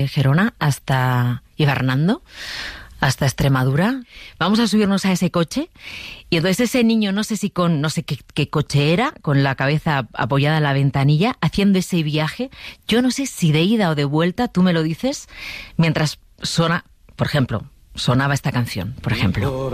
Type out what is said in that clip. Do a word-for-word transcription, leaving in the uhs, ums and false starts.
Gerona hasta Ibernando, hasta Extremadura. Vamos a subirnos a ese coche y entonces ese niño, no sé si con, no sé qué, qué coche era, con la cabeza apoyada en la ventanilla, haciendo ese viaje, yo no sé si de ida o de vuelta, tú me lo dices, mientras suena, por ejemplo, sonaba esta canción, por ejemplo.